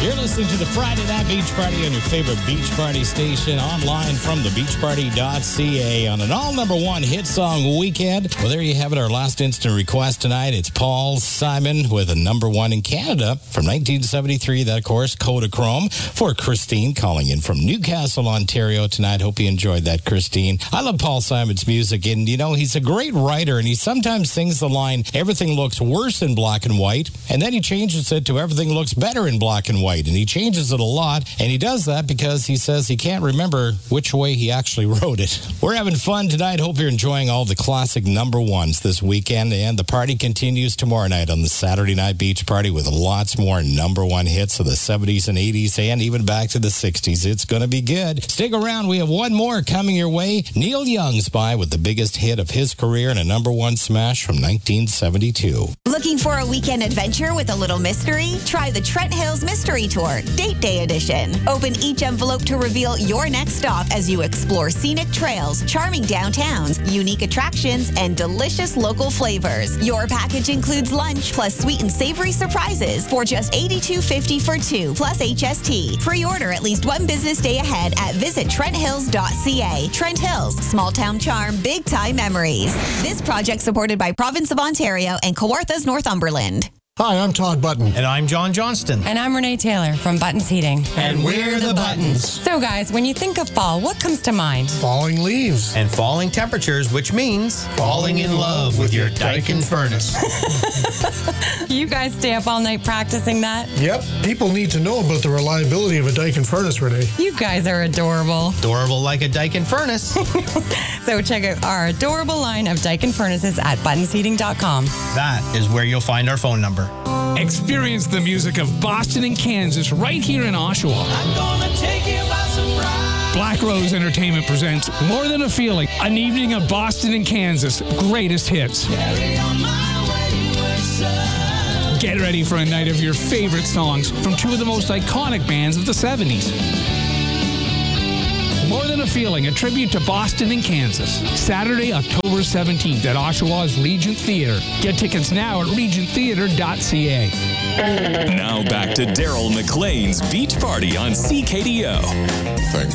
You're listening to the Friday Night Beach Party on your favorite beach party station, online from thebeachparty.ca on an all number one hit song weekend. Well, there you have it, our last instant request tonight. It's Paul Simon with a number one in Canada from 1973. That, of course, Kodachrome for Christine calling in from Newcastle, Ontario tonight. Hope you enjoyed that, Christine. I love Paul Simon's music, and, you know, he's a great writer, and he sometimes sings the line, everything looks worse in black and white, and then he changes it to everything looks better in black and white. And he changes it a lot, and he does that because he says he can't remember which way he actually wrote it. We're having fun tonight. Hope you're enjoying all the classic number ones this weekend, and the party continues tomorrow night on the Saturday Night Beach Party with lots more number one hits of the 70s and 80s and even back to the 60s. It's going to be good. Stick around. We have one more coming your way. Neil Young's by with the biggest hit of his career and a number one smash from 1972. Looking for a weekend adventure with a little mystery? Try the Trent Hills Mystery Tour, Date Day Edition. Open each envelope to reveal your next stop as you explore scenic trails, charming downtowns, unique attractions, and delicious local flavors. Your package includes lunch plus sweet and savory surprises for just $82.50 for two, plus HST. Pre-order at least one business day ahead at visittrenthills.ca. Trent Hills, small town charm, big time memories. This project supported by Province of Ontario and Kawarthas, Northumberland. Hi, I'm Todd Button. And I'm John Johnston. And I'm Renee Taylor from Buttons Heating. And we're the Buttons. So guys, when you think of fall, what comes to mind? Falling leaves. And falling temperatures, which means falling in love with your Daikin furnace. You guys stay up all night practicing that? Yep, people need to know about the reliability of a Daikin furnace, Renee. You guys are adorable. Adorable like a Daikin furnace. So check out our adorable line of Daikin furnaces at buttonsheating.com. That is where you'll find our phone number. Experience the music of Boston and Kansas right here in Oshawa. I'm gonna take you by surprise. Black Rose Entertainment presents More Than a Feeling, an evening of Boston and Kansas' greatest hits. Carry on my wayward son. Get ready for a night of your favorite songs from two of the most iconic bands of the 70s. More Than a Feeling, a tribute to Boston and Kansas. Saturday, October 17th at Oshawa's Regent Theatre. Get tickets now at regenttheatre.ca. Now back to Daryl McLean's Beach Party on CKDO.